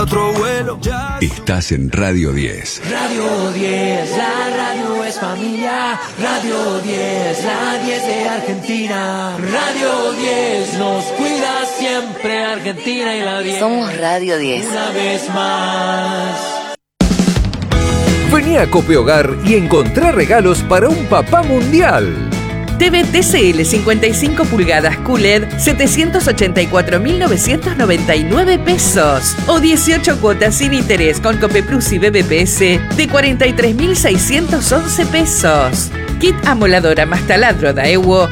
Otro vuelo. Estás en Radio 10. Radio 10, la radio es familia. Radio 10, la 10 de Argentina. Radio 10 nos cuida siempre Argentina y la 10. Somos Radio 10. Una vez más. Vení a Cope Hogar y encontrá regalos para un papá mundial. TV TCL 55 pulgadas QLED 784.999 pesos o 18 cuotas sin interés con Copeplus y BBPS de 43.611 pesos. Kit amoladora más taladro Daewoo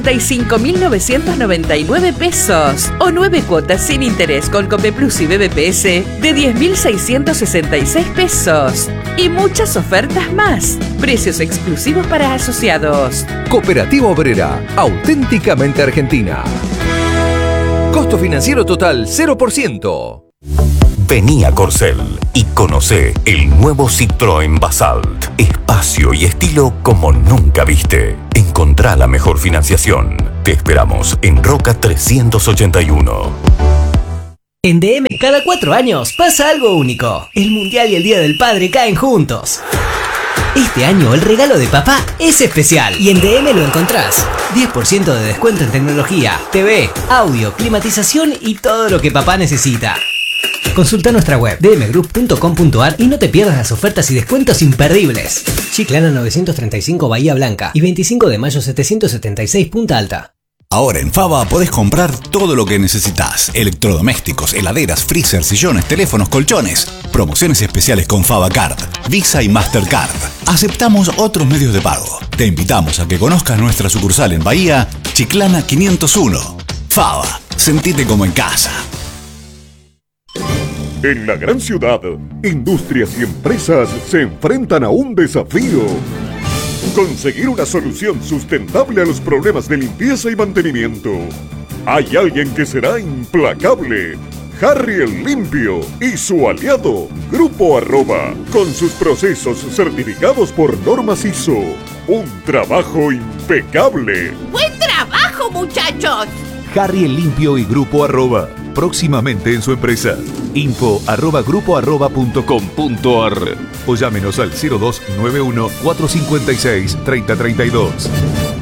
95.999 pesos o 9 cuotas sin interés con Copeplus y BBPS de 10.666 pesos. Y muchas ofertas más. Precios exclusivos para asociados. Cooperativa Obrera, auténticamente argentina. Costo financiero total 0%. Vení a Corcel y conocé el nuevo Citroën Basalt. Espacio y estilo como nunca viste. Encontrá la mejor financiación. Te esperamos en Roca 381. En DM, cada 4 años pasa algo único. El Mundial y el Día del Padre caen juntos. Este año el regalo de papá es especial y en DM lo encontrás. 10% de descuento en tecnología, TV, audio, climatización y todo lo que papá necesita. Consulta nuestra web dmgroup.com.ar y no te pierdas las ofertas y descuentos imperdibles. Chiclana 935 Bahía Blanca y 25 de mayo 776 Punta Alta. Ahora en Fava podés comprar todo lo que necesitas. Electrodomésticos, heladeras, freezer, sillones, teléfonos, colchones. Promociones especiales con Fava Card, Visa y Mastercard. Aceptamos otros medios de pago. Te invitamos a que conozcas nuestra sucursal en Bahía, Chiclana 501. Fava, sentite como en casa. En la gran ciudad, industrias y empresas se enfrentan a un desafío. Conseguir una solución sustentable a los problemas de limpieza y mantenimiento. Hay alguien que será implacable. Harry el Limpio y su aliado, Grupo Arroba, con sus procesos certificados por normas ISO. Un trabajo impecable. ¡Buen trabajo, muchachos! Harry el Limpio y Grupo Arroba, próximamente en su empresa. info@grupoarroba.com.ar o llámenos al 0291 456 3032.